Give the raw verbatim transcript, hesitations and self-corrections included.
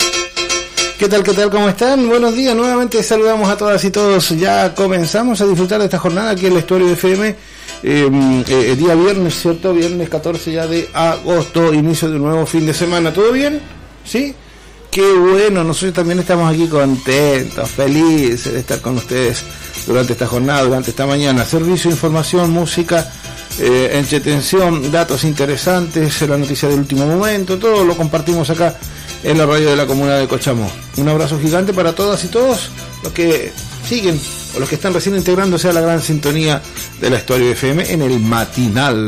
¿Qué tal, qué tal, cómo están? Buenos días, nuevamente saludamos a todas y todos. Ya comenzamos a disfrutar de esta jornada aquí en la Estuario F M, eh, eh, día viernes, ¿cierto? Viernes catorce ya de agosto, inicio de un nuevo fin de semana. ¿Todo bien? ¿Sí? Qué bueno, nosotros también estamos aquí contentos, felices de estar con ustedes durante esta jornada, durante esta mañana. Servicio, información, música, eh, entretención, datos interesantes, la noticia del último momento, todo lo compartimos acá en la radio de la comuna de Cochamó. Un abrazo gigante para todas y todos los que siguen o los que están recién integrándose a la gran sintonía de la Estuario F M en el matinal.